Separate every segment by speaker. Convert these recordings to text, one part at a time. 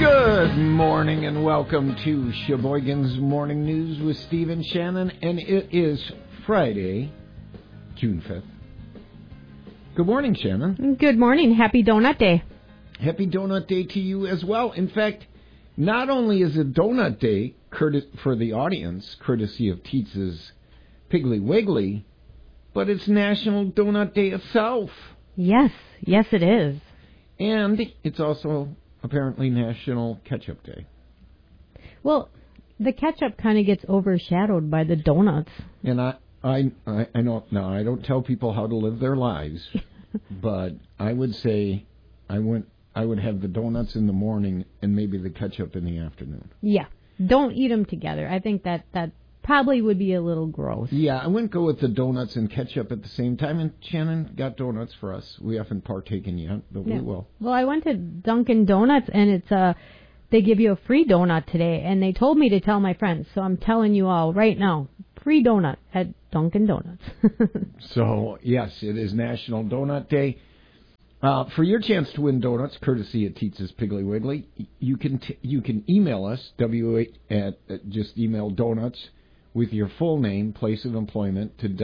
Speaker 1: Good morning and welcome to Sheboygan's Morning News with Steve and Shannon, and it is Friday, June 5th. Good morning, Shannon.
Speaker 2: Good morning. Happy Donut Day.
Speaker 1: Happy Donut Day to you as well. In fact, not only is it Donut Day for the audience, courtesy of Tietz's Piggly Wiggly, but it's National Donut Day itself.
Speaker 2: Yes, it is.
Speaker 1: And it's also apparently National Ketchup Day.
Speaker 2: Well, the ketchup kind of gets overshadowed by the donuts.
Speaker 1: And I know now I don't tell people how to live their lives, but I would say I would have the donuts in the morning and maybe the ketchup in the afternoon.
Speaker 2: Yeah, don't eat them together. I think that probably would be a little gross.
Speaker 1: Yeah, I wouldn't go with the donuts and ketchup at the same time. And Shannon got donuts for us. We haven't partaken yet, but we will.
Speaker 2: Well, I went to Dunkin' Donuts, and it's they give you a free donut today, and they told me to tell my friends. So I'm telling you all right now, free donut at Dunkin' Donuts.
Speaker 1: So, yes, it is National Donut Day. For your chance to win donuts, courtesy of Tietz's Piggly Wiggly, you can email us, just email donuts with your full name, place of employment, to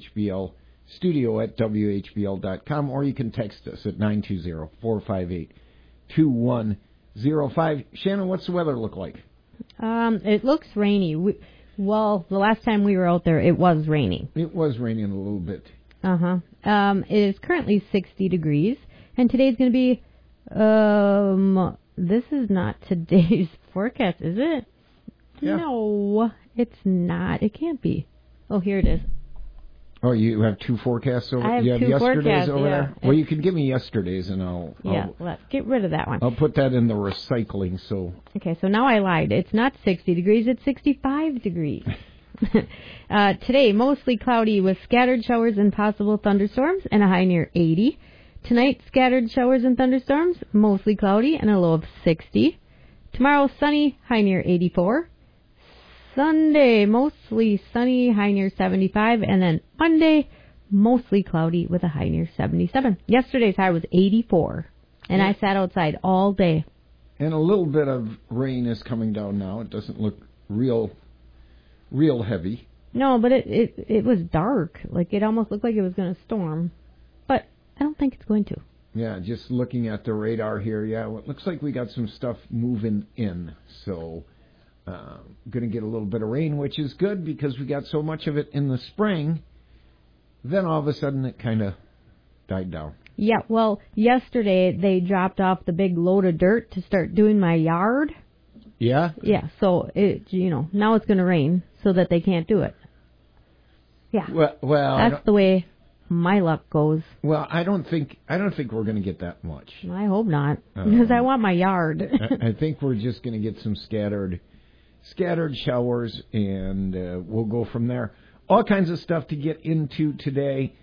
Speaker 1: WHBLstudio@WHBL.com, or you can text us at 920-458-2105. Shannon, what's the weather look like?
Speaker 2: It looks rainy. The last time we were out there, it was raining.
Speaker 1: It was raining a little bit.
Speaker 2: It is currently 60 degrees, and today's going to be, this is not today's forecast, is it?
Speaker 1: Yeah.
Speaker 2: No, it's not. It can't be. Oh, here it is.
Speaker 1: Oh, you have two forecasts over?
Speaker 2: I have
Speaker 1: you have
Speaker 2: two
Speaker 1: yesterday's
Speaker 2: forecasts,
Speaker 1: over
Speaker 2: yeah.
Speaker 1: there? Well, you can give me yesterday's, and I'll
Speaker 2: let's get rid of that one.
Speaker 1: I'll put that in the recycling. So
Speaker 2: Okay, so now I lied. It's not 60 degrees. It's 65 degrees. Today, mostly cloudy with scattered showers and possible thunderstorms and a high near 80. Tonight, scattered showers and thunderstorms, mostly cloudy and a low of 60. Tomorrow, sunny, high near 84. Sunday, mostly sunny, high near 75. And then Monday, mostly cloudy with a high near 77. Yesterday's high was 84. And I sat outside all day.
Speaker 1: And a little bit of rain is coming down now. It doesn't look real heavy.
Speaker 2: No, but it was dark. Like, it almost looked like it was going to storm. But I don't think it's going to.
Speaker 1: Yeah, just looking at the radar here, well, it looks like we got some stuff moving in. So, going to get a little bit of rain, which is good because we got so much of it in the spring. Then all of a sudden it kind of died down.
Speaker 2: Yeah, well, yesterday they dropped off the big load of dirt to start doing my yard.
Speaker 1: Yeah?
Speaker 2: Yeah, so, now it's going to rain so that they can't do it. Yeah.
Speaker 1: Well
Speaker 2: that's the way my luck goes.
Speaker 1: Well, I don't think we're going to get that much.
Speaker 2: I hope not, because I want my yard.
Speaker 1: I think we're just going to get some scattered showers, and we'll go from there. All kinds of stuff to get into today.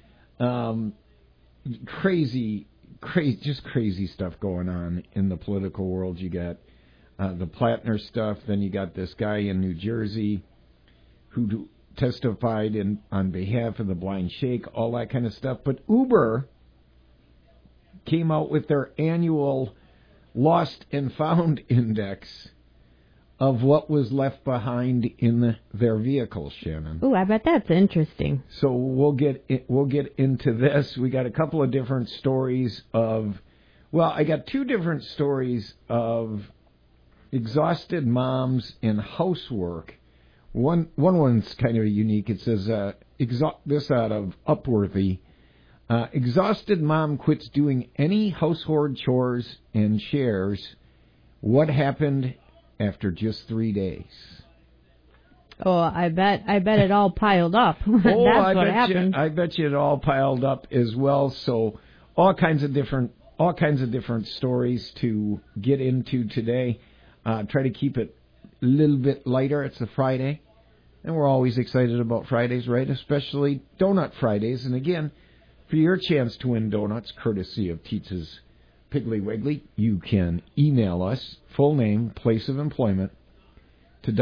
Speaker 1: Crazy stuff going on in the political world. You got the Plattner stuff. Then you got this guy in New Jersey who testified on behalf of the Blind Sheikh, all that kind of stuff. But Uber came out with their annual Lost and Found Index of what was left behind in their vehicles, Shannon.
Speaker 2: Ooh, I bet that's interesting.
Speaker 1: So we'll get into this. We got a couple of different stories I got two different stories of exhausted moms and housework. One's kind of unique. It says this out of Upworthy. Exhausted mom quits doing any household chores and shares what happened after just 3 days.
Speaker 2: Oh, I bet it all piled up. That's what happened.
Speaker 1: I bet you it all piled up as well. So all kinds of different stories to get into today. Try to keep it a little bit lighter. It's a Friday, and we're always excited about Fridays, right? Especially Donut Fridays. And again, for your chance to win donuts, courtesy of Tietz's Piggly Wiggly, you can email us, full name, place of employment, to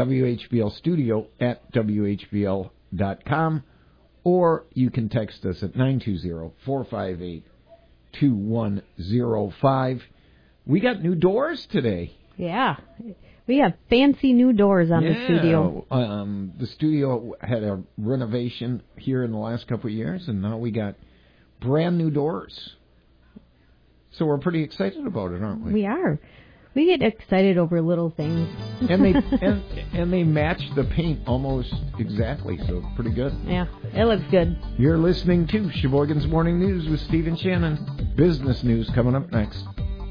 Speaker 1: WHBLstudio@WHBL.com, or you can text us at 920-458-2105. We got new doors today.
Speaker 2: Yeah. We have fancy new doors on the studio.
Speaker 1: The studio had a renovation here in the last couple of years, and now we got brand new doors. So we're pretty excited about it, aren't we?
Speaker 2: We are. We get excited over little things.
Speaker 1: And they and they match the paint almost exactly, so pretty good.
Speaker 2: Yeah, it looks good.
Speaker 1: You're listening to Sheboygan's Morning News with Steve and Shannon. Business news coming up next.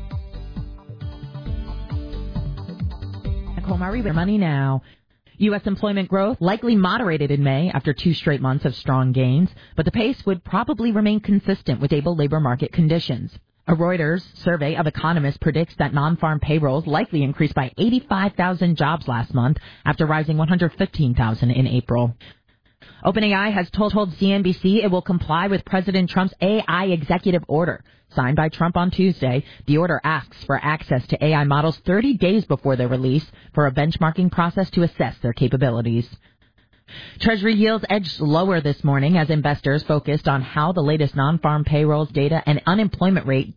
Speaker 3: Money now. U.S. employment growth likely moderated in May after 2 straight months of strong gains, but the pace would probably remain consistent with stable labor market conditions. A Reuters survey of economists predicts that non-farm payrolls likely increased by 85,000 jobs last month after rising 115,000 in April. OpenAI has told CNBC it will comply with President Trump's AI executive order. Signed by Trump on Tuesday, the order asks for access to AI models 30 days before their release for a benchmarking process to assess their capabilities. Treasury yields edged lower this morning as investors focused on how the latest non-farm payrolls data and unemployment rate